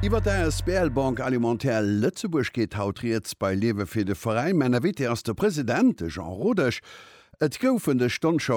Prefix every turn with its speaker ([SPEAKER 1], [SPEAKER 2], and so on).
[SPEAKER 1] Iwer der SBL-Bank Alimentär Lützeburg geht hautriert bei Lewe fir de Verein Männer wit erste Präsident Jean Rodech. Et goufen de Stundschau